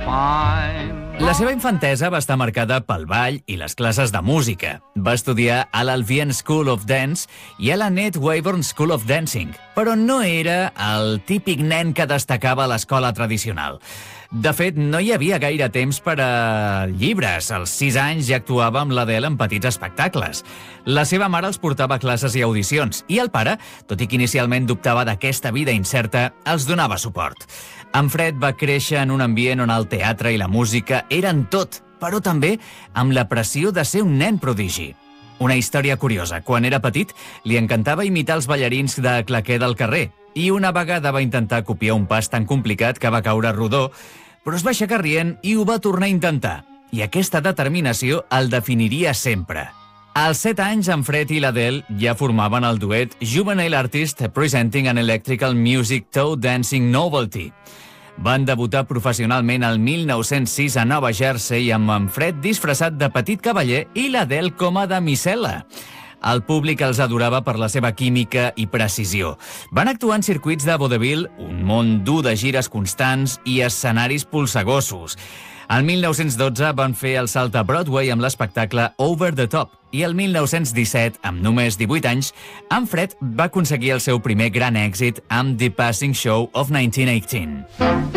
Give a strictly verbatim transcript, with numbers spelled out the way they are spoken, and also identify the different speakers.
Speaker 1: La seva infantesa va estar marcada pel ball i les classes de música. Va estudiar a l'Albion School of Dance i a la Ned Wayburn School of Dancing, però no era el típic nen que destacava a l'escola tradicional. De fet, no hi havia gaire temps per a llibres. Als sis anys ja actuava amb l'Adele en petits espectacles. La seva mare els portava a classes i audicions, i el pare, tot i que inicialment dubtava d'aquesta vida incerta, els donava suport. En Fred va créixer en un ambient on el teatre i la música eren tot, però també amb la pressió de ser un nen prodigi. Una història curiosa. Quan era petit, li encantava imitar els ballarins de claqué del carrer, i una vegada va intentar copiar un pas tan complicat que va caure rodó, però es va aixecar rient i ho va tornar a intentar. I aquesta determinació el definiria sempre. Als set anys, en Fred i l'Adele ja formaven el duet Juvenile Artist Presenting an Electrical Music Toe Dancing Novelty. Van debutar professionalment el mil nou-cents sis a Nova Jersey amb en Fred disfressat de petit cavaller i l'Adele com a damisel·la. El públic els adorava per la seva química i precisió. Van actuar en circuits de vodevil, un món dur de gires constants i escenaris polsegossos. El mil nou-cents dotze van fer el salt a Broadway amb l'espectacle Over the Top i el mil nou-cents disset, amb només divuit anys, en Fred va aconseguir el seu primer gran èxit amb The Passing Show of nineteen eighteen.